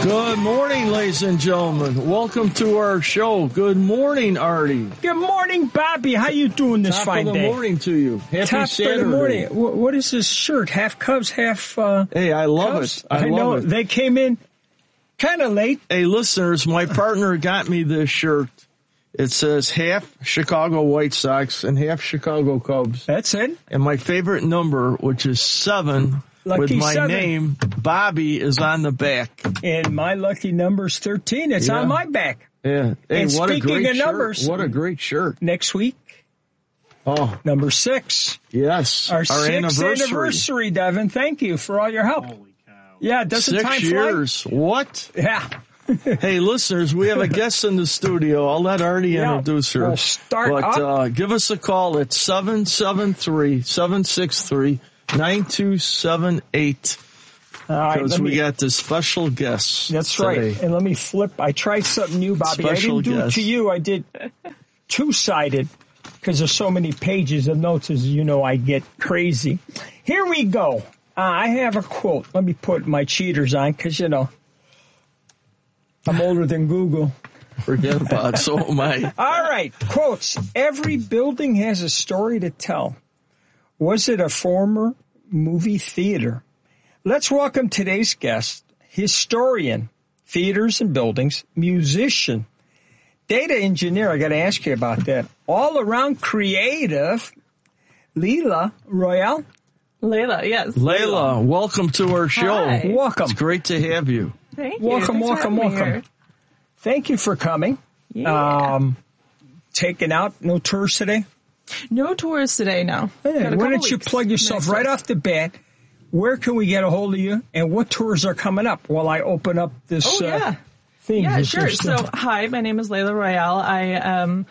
Good morning, ladies and gentlemen. Welcome to our show. Good morning, Artie. Good morning, Bobby. How you doing this fine day? Top of the morning to you. Happy Top Saturday. of the morning. What is this shirt? Half Cubs, half... Hey, I love Cubs? it. I know love it. They came in kind of late. Hey, listeners, my partner got me this shirt. It says half Chicago White Sox and half Chicago Cubs. That's it. And my favorite number, which is 7, Lucky with my 7. name, Bobby, is on the back. And my lucky number's 13. It's on my back. Yeah. Hey, And what a speaking great of shirt. numbers, What a great shirt. next week, Oh, number 6. yes. Our 6th anniversary, Devin. Thank you for all your help. Holy cow. Yeah, doesn't 6 time years. What? fly? Yeah. Hey, listeners, we have a guest in the studio. I'll let Artie introduce her. We'll start but give us a call at 773-763-9278. All right, Because we got this special guest. That's today. right. And let me flip. I tried something new, Bobby. Special I didn't do guest. it to you. I did two-sided because there's so many pages of notes. As you know, I get crazy. Here we go. I have a quote. Let me put my cheaters on because, you know, I'm older than Google. Forget about it. So am I. All right. Quotes. Every building has a story to tell. Was it a former movie theater? Let's welcome today's guest, historian, theaters and buildings, musician, data engineer. I got to ask you about that. All around creative, Leila Royale. Layla, yes. Layla, welcome to our show. Hi. Welcome. It's great to have you. Thank you. Welcome, Thanks for welcome, having me welcome. here. Thank you for coming. Yeah. Taking out, no tours today? No tours today, no. Hey, Got a why couple don't you weeks. plug yourself Next right week. off the bat? Where can we get a hold of you, and what tours are coming up while I open up this Oh, yeah. thing? Yeah, this sure. first thing? So, hi, my name is Layla Royale. I am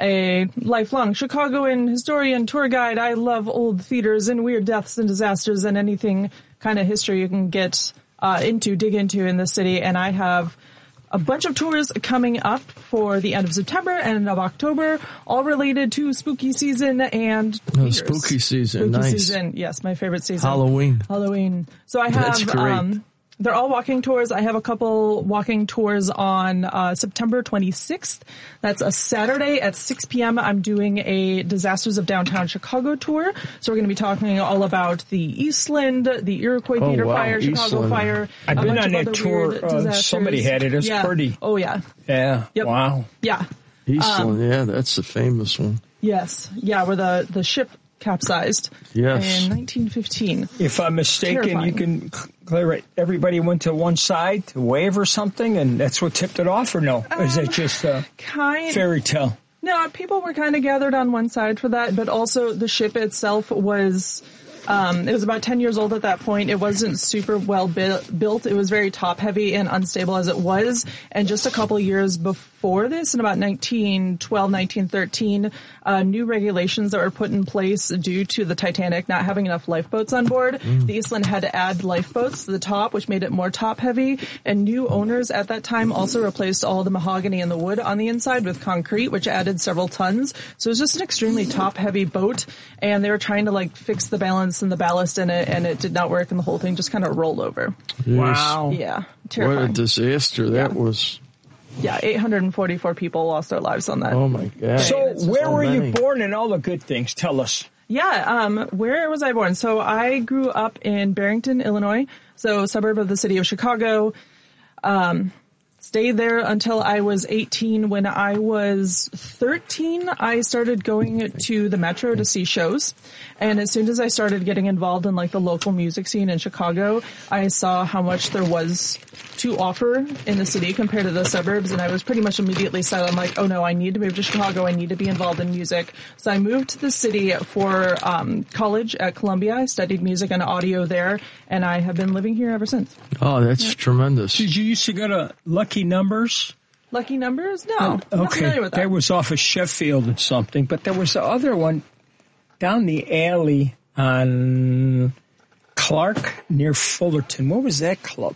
a lifelong Chicagoan historian, tour guide. I love old theaters and weird deaths and disasters and anything kind of history you can get dig into in the city. And I have a bunch of tours coming up for the end of September and end of October, all related to spooky season and theaters. Spooky season, Spooky nice. season, yes, my favorite season. Halloween. So I That's have, great. they're all walking tours. I have a couple walking tours on September 26th. That's a Saturday at 6 p.m. I'm doing a Disasters of Downtown Chicago tour. So we're going to be talking all about the Eastland, the Iroquois Theater wow, Fire, Chicago Eastland. Fire. I've a been bunch on of that other tour. weird disasters. Somebody had it. It was yeah. pretty. Oh, yeah. Yeah. Yep. Wow. Yeah. Eastland, yeah, that's the famous one. Yes. Yeah, where the ship capsized Yes. in 1915. If I'm mistaken, Terrifying. you can clear it. Everybody went to one side to wave or something, and that's what tipped it off, or no? Or is it just a fairy tale? No, people were kind of gathered on one side for that, but also the ship itself was, it was about 10 years old at that point. It wasn't super well built. It was very top heavy and unstable as it was. And just a couple years before this, in about 1912, 1913, new regulations that were put in place due to the Titanic not having enough lifeboats on board. The Eastland had to add lifeboats to the top, which made it more top heavy. And new owners at that time also replaced all the mahogany and the wood on the inside with concrete, which added several tons. So it was just an extremely top heavy boat. And they were trying to fix the balance and the ballast in it, and it did not work, and the whole thing just kind of rolled over. Wow. Yeah. What a Terrifying. disaster that was. Yeah, 844 people lost their lives on that. Oh, my God. So It's where were many. you born and all the good things? Tell us. Yeah, where was I born? So I grew up in Barrington, Illinois, so a suburb of the city of Chicago. Stayed there until I was 18. When I was 13, I started going to the Metro to see shows. And as soon as I started getting involved in the local music scene in Chicago, I saw how much there was to offer in the city compared to the suburbs. And I was pretty much immediately set on oh no, I need to move to Chicago. I need to be involved in music. So I moved to the city for college at Columbia. I studied music and audio there, and I have been living here ever since. Oh, that's tremendous. Did you used to go to Lucky Numbers? Lucky Numbers? No. I'm not Okay, familiar with that. was off of Sheffield and something, but there was the other one down the alley on Clark near Fullerton. What was that club?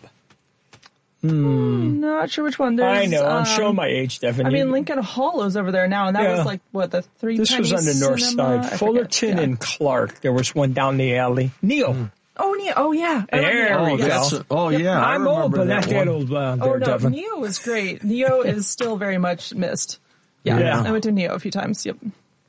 Not sure which one. There's, I know. I'm showing my age, Devin. I mean, Lincoln Hall is over there now, and that Yeah. was the three This was on the north cinema? side. I Fullerton forget. and Clark. There was one down the alley. Neil. Oh, Neo. Oh, yeah. I love There Neo. we go. That's yeah. I I'm old, remember but not that one. old. Oh, There, no. Devin. Neo was great. Neo is still very much missed. Yeah. Yeah. I went to Neo a few times. Yep.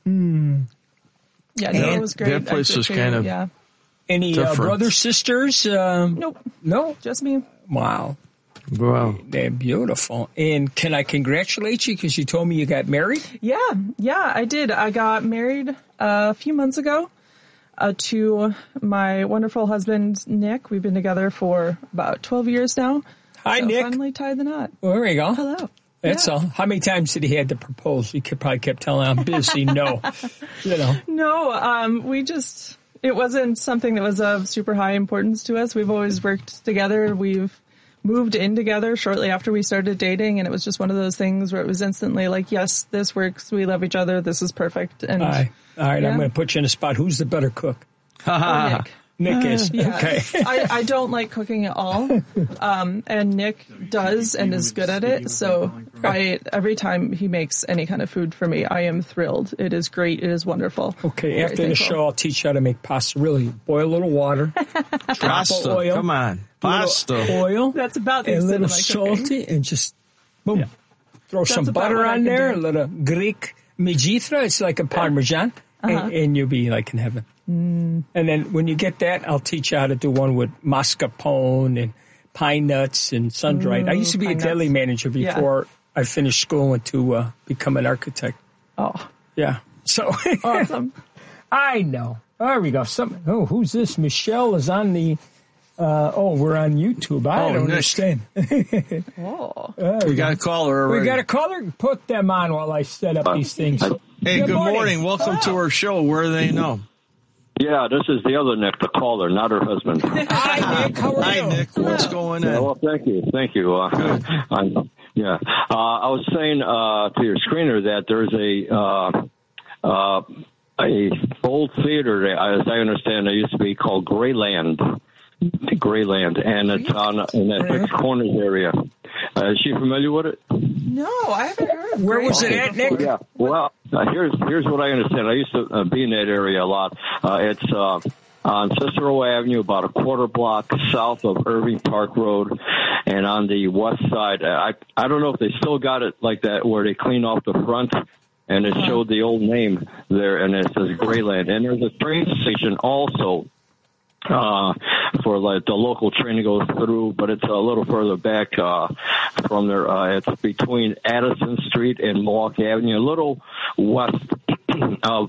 Yeah, Yeah, Neo was great. that place I was appreciate kind it, of yeah. Any different. brothers, sisters? Nope. No? Just me. Wow. Wow. They're beautiful. And can I congratulate you because you told me you got married? Yeah, I did. I got married a few months ago to my wonderful husband, Nick. We've been together for about 12 years now. Hi, so Nick. Finally tied the knot. Well, there we go. Hello. That's all. How many times did he had to propose? He probably kept telling him, I'm busy. No. You know. No, it wasn't something that was of super high importance to us. We've always worked together. We've moved in together shortly after we started dating, and it was just one of those things where it was instantly like, yes, this works. We love each other. This is perfect. And All right. Yeah. I'm going to put you in a spot. Who's the better cook? Nick. Nick is. Yeah. Okay. I don't like cooking at all. And Nick does and is good at it. So every time he makes any kind of food for me, I am thrilled. It is great. It is wonderful. Okay, Very after the thankful. show, I'll teach you how to make pasta. Really, boil a little water, Pasta. oil. Come on. Pasta. oil, That's about the and a extent little of my cooking. salty, and just boom. Throw some about butter what I on can there, a do. little Greek Mijitra. It's like a Parmesan, and you'll be like in heaven. And then when you get that, I'll teach you how to do one with mascarpone and pine nuts and sun-dried. I used to be a pine deli nuts. manager before I finished school and went to become an architect. Oh, Yeah. So awesome. I know. There we go. Who's this? Michelle is on the. We're on YouTube. I don't Nick. understand. Oh. We got a caller already. We got a caller. Put them on while I set up these things. Hey, good morning. Welcome to our show. Where do they know? Yeah, this is the other Nick, the caller, not her husband. Hi, Nick. How are Hi, you? Nick. What's going Yeah, on? well, thank you. I was saying to your screener that there's a old theater, that, as I understand, it used to be called Grayland, and it's in that Six Corners area. Is she familiar with it? No, I haven't heard of Where Grace was it at, Nick? before. Yeah. Well, here's what I understand. I used to be in that area a lot. It's on Cicero Avenue, about a quarter block south of Irving Park Road, and on the west side. I don't know if they still got it like that, where they clean off the front, and it showed the old name there, and it says Grayland. And there's a train station also. For like the local train goes through, but it's a little further back from there. It's between Addison Street and Milwaukee Avenue, a little west of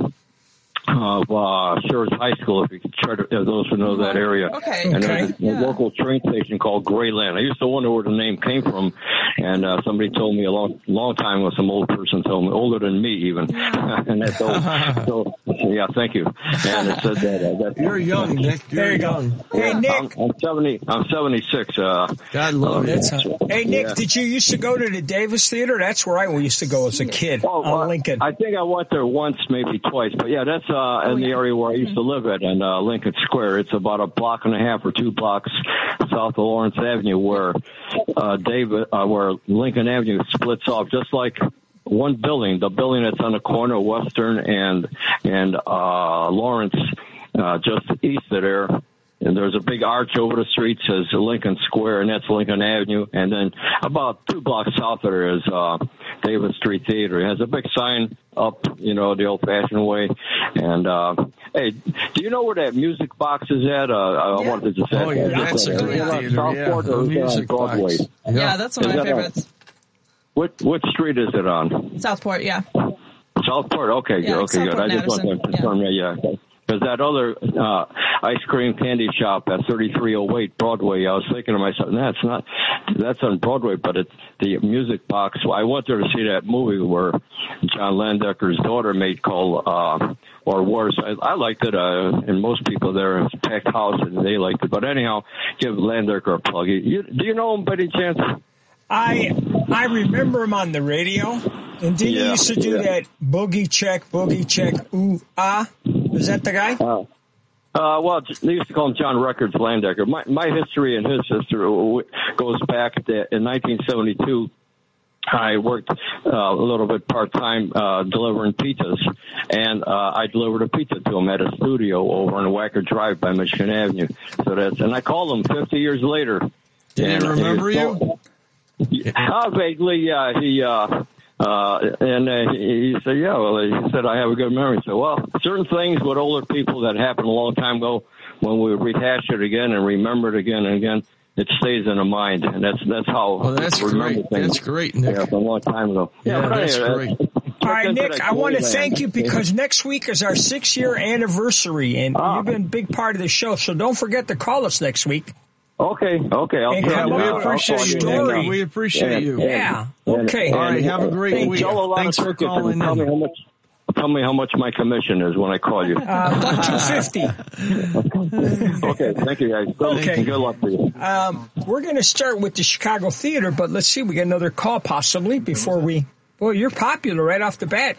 Shores High School, if you try to, if those who know that area. Okay. And there's a Yeah. local train station called Grayland. I used to wonder where the name came from, and somebody told me a long time ago, some old person told me, older than me even, and that's old. So, yeah, thank you. And it said that. You're young, Nick. There you go. Hey, Nick. I'm 76. God love you. Hey, Nick, did you used to go to the Davis Theater? That's where I used to go as a kid on Lincoln. I think I went there once, maybe twice, but yeah, that's in the area where I used to live at, in Lincoln Square. It's about a block and a half or 2 blocks south of Lawrence Avenue, where where Lincoln Avenue splits off, just like one building, the building that's on the corner of Western and Lawrence, just east of there. And there's a big arch over the street, says Lincoln Square, and that's Lincoln Avenue. And then about 2 blocks south of there is Davis Street Theater. It has a big sign up, the old-fashioned way. And, hey, do you know where that music box is at? I wanted to just ask. Oh, yeah, that's a great theater. Southport Yeah, or the is it on music Broadway? box. Yeah, that's one of Is my that favorites. What street is it on? Southport, yeah. Southport. Okay, Yeah, good. Southport I just and want to Addison, confirm that. Yeah. Because that other ice cream candy shop at 3308 Broadway, I was thinking to myself, that's on Broadway, but it's the music box. I went there to see that movie where John Landecker's daughter made called, or worse. I liked it, and most people there, it was a packed house, and they liked it. But anyhow, give Landecker a plug. Do you know him by any chance? I remember him on the radio, and didn't he used to do that boogie check, ooh, ah? Is that the guy? Well, they used to call him John Records Landecker. My history and his history goes back in 1972. I worked a little bit part-time delivering pizzas, and I delivered a pizza to him at a studio over on Wacker Drive by Michigan Avenue. And I called him 50 years later. Did he remember you? Vaguely, yeah. He said, yeah, well, he said, I have a good memory. So, well, certain things with older people that happened a long time ago, when we rehash it again and remember it again and again, it stays in the mind, and that's how. Oh, that's great. That's great, Nick. Yeah, from a long time ago. Yeah, that's great. All right, Nick, I want to thank you because next week is our 6-year anniversary, and you've been a big part of the show, so don't forget to call us next week. Okay. We appreciate you, Nick. We appreciate you. Yeah. Okay. All right, have a great week. Thanks for calling in. Tell me how much my commission is when I call you. About $250. Okay, thank you, guys. Okay. Good luck to you. We're going to start with the Chicago Theater, but let's see, we get another call possibly before we... Well, you're popular right off the bat.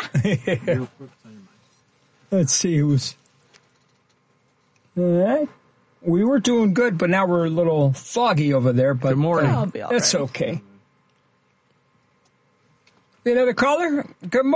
Let's see who's... All right. We were doing good, but now we're a little foggy over there. But good morning. I'll be all that's right. okay. Another caller? Good morning.